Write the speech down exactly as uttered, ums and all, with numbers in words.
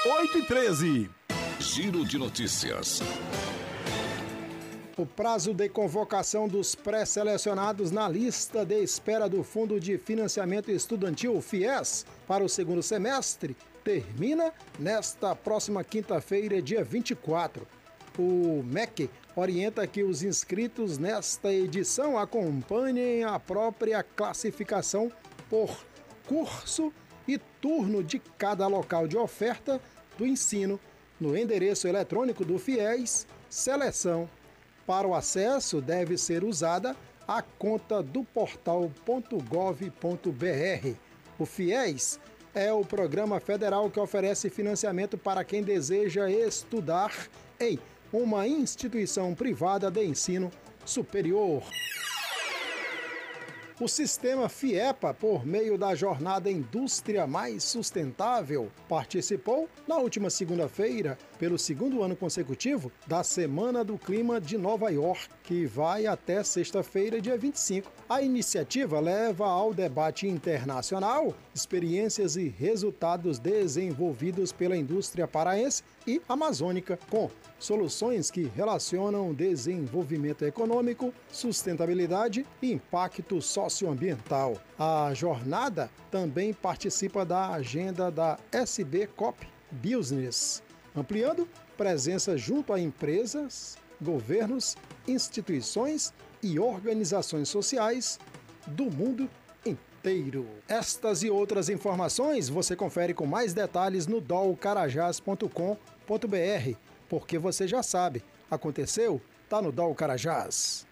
oito e treze. Giro de notícias. O prazo de convocação dos pré-selecionados na lista de espera do Fundo de Financiamento Estudantil FIES para o segundo semestre termina nesta próxima quinta-feira, dia vinte e quatro. O M E C orienta que os inscritos nesta edição acompanhem a própria classificação por curso e turno de cada local de oferta do ensino no endereço eletrônico do FIES Seleção. Para o acesso, deve ser usada a conta do portal ponto gov ponto br. O FIES é o programa federal que oferece financiamento para quem deseja estudar em uma instituição privada de ensino superior. O sistema FIEPA, por meio da jornada Indústria Mais Sustentável, participou na última segunda-feira, pelo segundo ano consecutivo, da Semana do Clima de Nova York, que vai até sexta-feira, dia vinte e cinco. A iniciativa leva ao debate internacional experiências e resultados desenvolvidos pela indústria paraense e amazônica, com soluções que relacionam desenvolvimento econômico, sustentabilidade e impacto socioambiental. A jornada também participa da agenda da S B Cop Business, ampliando presença junto a empresas, governos, instituições e organizações sociais do mundo inteiro. Estas e outras informações você confere com mais detalhes no dol carajás ponto com ponto br, porque você já sabe, aconteceu, tá no Dol Carajás.